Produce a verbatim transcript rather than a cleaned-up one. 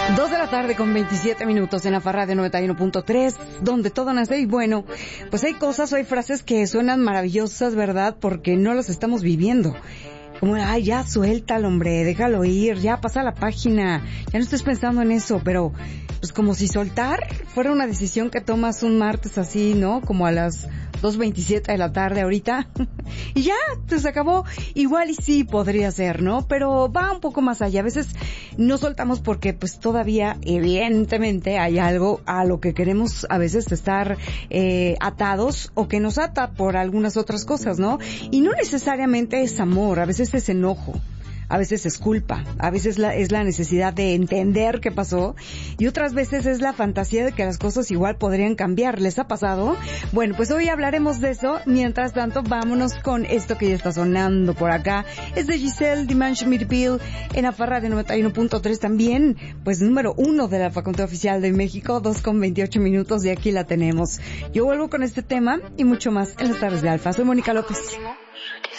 Dos de la tarde con veintisiete minutos en la Farra de noventa y uno punto tres, donde todo nace. Y bueno, pues hay cosas o hay frases que suenan maravillosas, ¿verdad? Porque no las estamos viviendo. Como, ay, ya suéltalo, hombre, déjalo ir, ya pasa la página, ya no estés pensando en eso. Pero, pues como si soltar fuera una decisión que tomas un martes así, ¿no? Como a las dos veintisiete de la tarde ahorita. Y ya, pues se acabó. Igual y sí podría ser, ¿no? Pero va un poco más allá. A veces no soltamos porque pues todavía, evidentemente, hay algo a lo que queremos a veces estar eh, atados o que nos ata por algunas otras cosas, ¿no? Y no necesariamente es amor, a veces es enojo. A veces es culpa, a veces la, es la necesidad de entender qué pasó y otras veces es la fantasía de que las cosas igual podrían cambiar. ¿Les ha pasado? Bueno, pues hoy hablaremos de eso. Mientras tanto, vámonos con esto que ya está sonando por acá. Es de Giselle Dimanche Mirbil en la Farra de noventa y uno punto tres también, pues número uno de la Facultad Oficial de México, dos con veintiocho minutos y aquí la tenemos. Yo vuelvo con este tema y mucho más en las tardes de Alfa. Soy Mónica López.